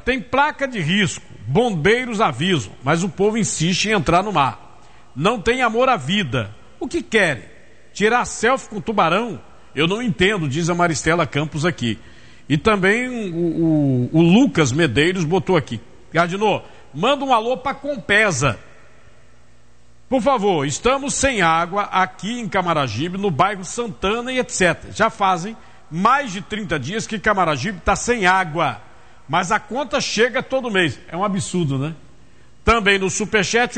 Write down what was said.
tem placa de risco, bombeiros avisam, mas o povo insiste em entrar no mar. Não tem amor à vida. O que querem? Tirar selfie com tubarão? Eu não entendo, diz a Maristela Campos aqui. E também o Lucas Medeiros botou aqui. Gardinô, manda um alô para Compesa. Por favor, estamos sem água aqui em Camaragibe, no bairro Santana e etc. Já fazem mais de 30 dias que Camaragibe está sem água. Mas a conta chega todo mês. É um absurdo, né? Também no Superchat,